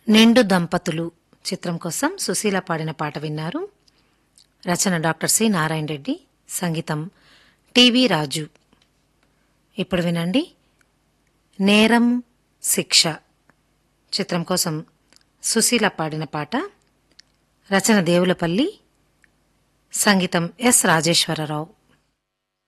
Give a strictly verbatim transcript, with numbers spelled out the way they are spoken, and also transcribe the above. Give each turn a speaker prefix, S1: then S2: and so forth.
S1: నిండు దంపతులు చిత్రం కోసం సుశీల పాడిన పాట విన్నారు. రచన డాక్టర్ సి నారాయణ రెడ్డి, సంగీతం టివి రాజు. ఇప్పుడు వినండి నేరం శిక్ష చిత్రం కోసం సుశీల పాడిన పాట. రచన దేవులపల్లి, సంగీతం ఎస్ రాజేశ్వరరావు.